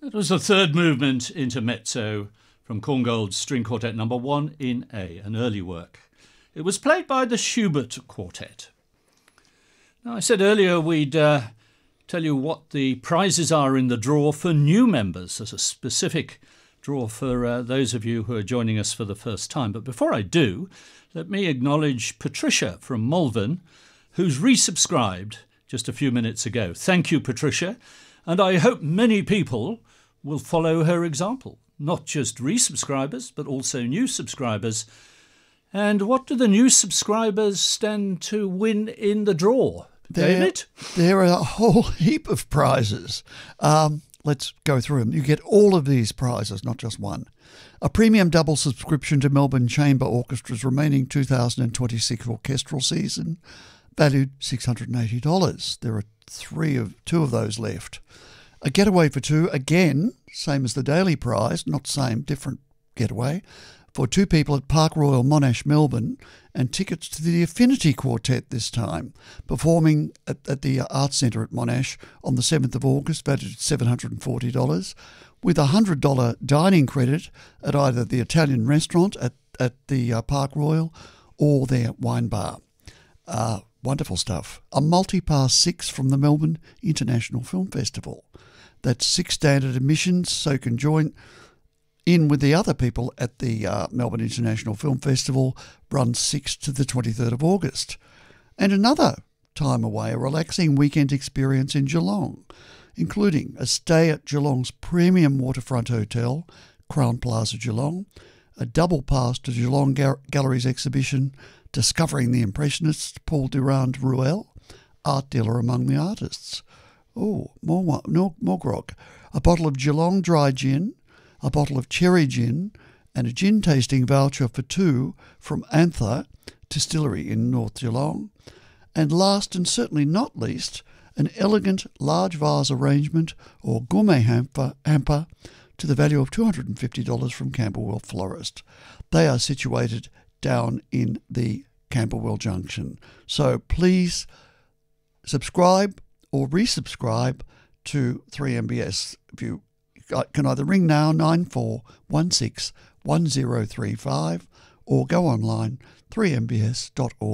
That was the third movement intermezzo from Korngold's String Quartet No. 1 in A, an early work. It was played by the Schubert Quartet. Now, I said earlier we'd tell you what the prizes are in the draw for new members. There's a specific draw for those of you who are joining us for the first time. But before I do, let me acknowledge Patricia from Malvern, who's resubscribed just a few minutes ago. Thank you, Patricia. And I hope many people will follow her example, not just resubscribers, but also new subscribers. And what do the new subscribers stand to win in the draw, David? There are a whole heap of prizes. Let's go through them. You get all of these prizes, not just one. A premium double subscription to Melbourne Chamber Orchestra's remaining 2026 orchestral season, valued $680. There are two of those left. A getaway for two, again, same as the daily prize, not same, different getaway, for two people at Park Royal Monash, Melbourne, and tickets to the Affinity Quartet this time, performing at the Arts Centre at Monash on the 7th of August, valued at $740, with a $100 dining credit at either the Italian restaurant at the Park Royal or their wine bar. Wonderful stuff. A multi-pass 6 from the Melbourne International Film Festival. That's 6 standard admissions, so can join in with the other people at the Melbourne International Film Festival, runs 6th to the 23rd of August. And another time away, a relaxing weekend experience in Geelong, including a stay at Geelong's premium waterfront hotel, Crown Plaza Geelong, a double pass to Geelong Gallery's exhibition, Discovering the Impressionists, Paul Durand-Ruel, art dealer among the artists. Oh, more grog. A bottle of Geelong dry gin, a bottle of cherry gin, and a gin tasting voucher for 2 from Anther Distillery in North Geelong. And last and certainly not least, an elegant large vase arrangement or gourmet hamper to the value of $250 from Camberwell Florist. They are situated down in the Camberwell Junction. So please subscribe or resubscribe to 3MBS. If you can either ring now 9416 1035 or go online 3mbs.org.au.